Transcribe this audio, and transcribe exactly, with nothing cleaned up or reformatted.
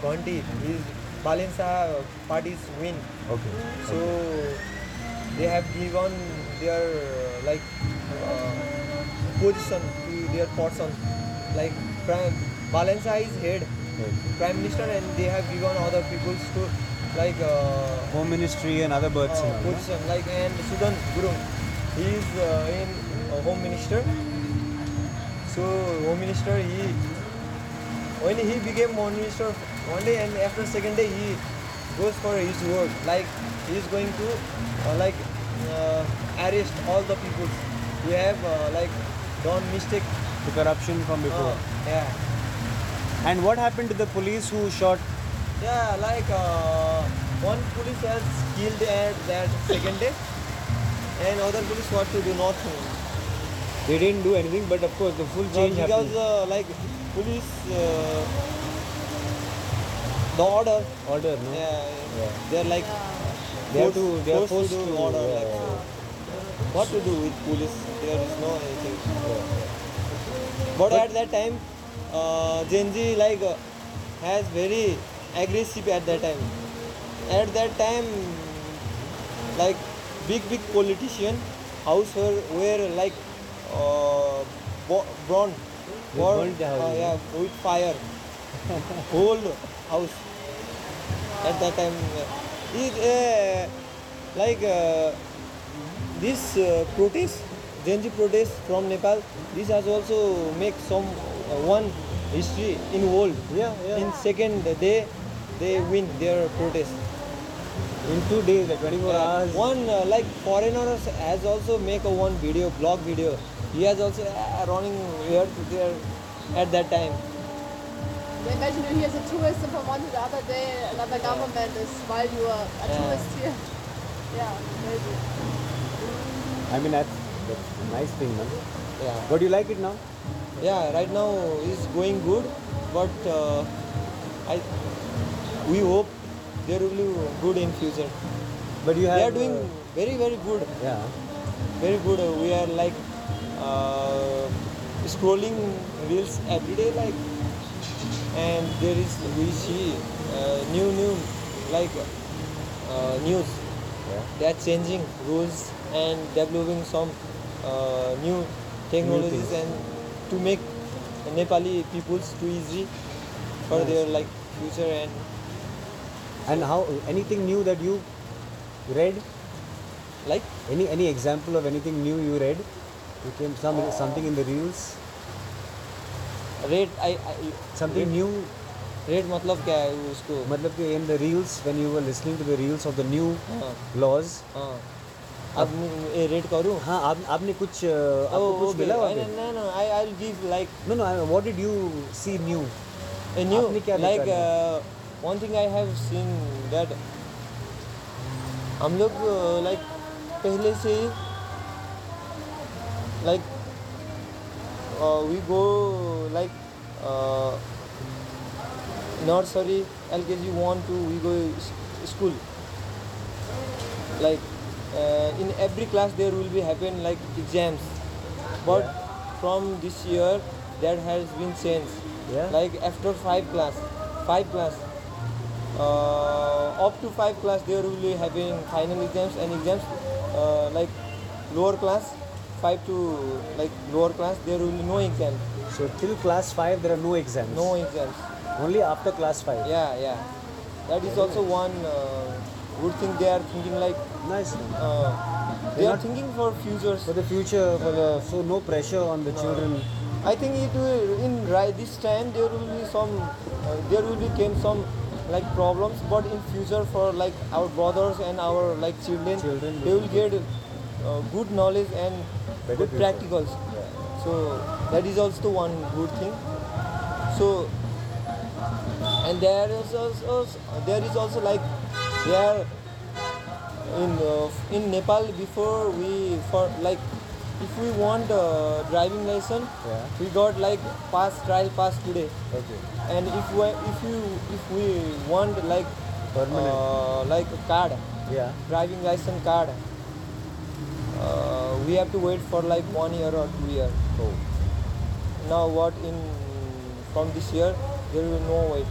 Gandhi is Balensa parties win. Okay. So they have given their like uh, position to their person. Like prime, Balensa is head Right. prime minister, and they have given other peoples to like uh, Home Ministry and other birds. uh, and all, no? position. Like and Sudan Gurung, he is uh, in uh, home minister. So home minister he when he became home minister one day, and after second day he goes for his work, like he is going to uh, like uh, arrest all the people who have uh, like done mistake. The corruption from before. Uh, yeah, And what happened to the police who shot? yeah, like uh, one police has killed at that second day, and other police what to do nothing. They didn't do anything, but of course the full No, change because happened. uh, like police uh, the order. Order, no? Yeah, Yeah. they're like They have forced- to. They are forced forced to do to. order. yeah, Like, yeah, what to do with police? There is no anything. But, But- at that time, uh, Gen Z like uh, has very aggressive at that time. At that time, like big big politician house were, were like uh, bo- burned. They Or, burnt the house, uh, yeah. yeah, with fire. Whole house. At that time, uh, it uh, like uh, this uh, protest, Gen Z protest from Nepal. This has also make some uh, one history in world. Yeah, yeah. In second day, they win their protest. In two days, like twenty-four Uh, hours. one uh, like foreigner has also make a one video, blog video. He has also uh, running here to there at that time. Yeah, imagine you're here as a tourist and from one to the other day another government is while you are a Yeah. tourist here. Yeah, crazy. I mean, that's, that's a nice thing, man. Yeah. But you like it now? Yeah, right now is going good, but uh, I we hope there will be good in future. But you have. They are doing uh, very very good, yeah. very good. Uh, we are like uh, scrolling reels every day, like, and there is we see uh, new new like uh, news. Yeah. They are changing rules and developing some uh, new technologies things. and to make Nepali peoples too easy for Nice. their like future and And how? Anything new that you read? like Any any example of anything new you read? You came some something in the reels. Rate I Something new. Rate मतलब क्या है उसको मतलब कि in the reels when you were listening to the reels of the new हाँ laws. हाँ अब ये रेट करूँ हाँ आप आपने कुछ uh, आपको कुछ मिला वहाँ पे? no no I I'll give like No no. I- What did you see new? a new आपने क्या like देखा uh, one thing I have seen that हम लोग uh, like पहले से like uh, we go like uh, nursery L K G one two we go s- school like uh, in every class there will be happen like exams but from this year that has been changed. Yeah. Like after five class five class uh, up to five class there will be having final exams and exams uh, like lower class five to like lower class there will be no exam So till class five there are no exams. no exams. Only after class five. Yeah, yeah, that is also one uh, good thing they are thinking like Nice. uh, they They're are not- thinking for futures. For the future, for the so no pressure on the children. I think it will in right this time there will be some uh, there will become some like problems but in future for like our brothers and our like children, Children they will will get uh, good knowledge and Better good future. practicals. So that is also one good thing. So and there is also there is also like there in uh, in Nepal before we for like if we want uh, driving license Yeah. we got like pass trial pass today Okay. and if we if you if we want like Permanent. uh, like a card Yeah. driving license card uh, we have to wait for like one year or two year. Oh. Now what in from this year there will no wait